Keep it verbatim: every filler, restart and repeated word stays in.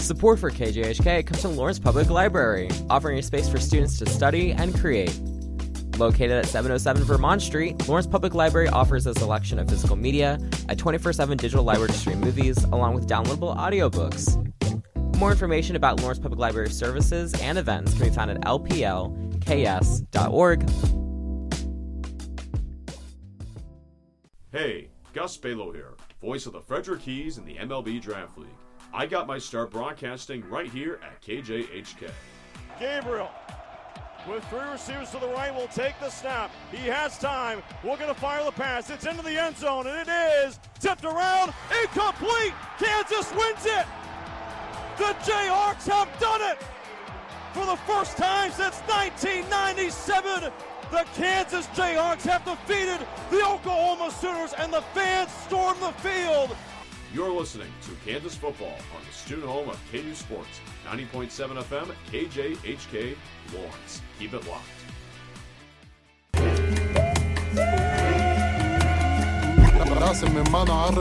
Support for K J H K comes from Lawrence Public Library, offering a space for students to study and create. Located at seven oh seven Vermont Street, Lawrence Public Library offers a selection of physical media, a twenty-four seven digital library to stream movies, along with downloadable audiobooks. More information about Lawrence Public Library services and events can be found at l p l k s dot org. Hey, Gus Balo here, voice of the Frederick Keys in the M L B Draft League. I got my start broadcasting right here at K J H K. Gabriel, with three receivers to the right, will take the snap. He has time. We're going to fire the pass. It's into the end zone, and it is tipped around. Incomplete. Kansas wins it. The Jayhawks have done it. For the first time since nineteen ninety-seven, the Kansas Jayhawks have defeated the Oklahoma Sooners, and the fans storm the field. You're listening to Kansas Football on the student home of K U Sports, ninety point seven F M, K J H K, Lawrence. Keep it locked. راسم من مانو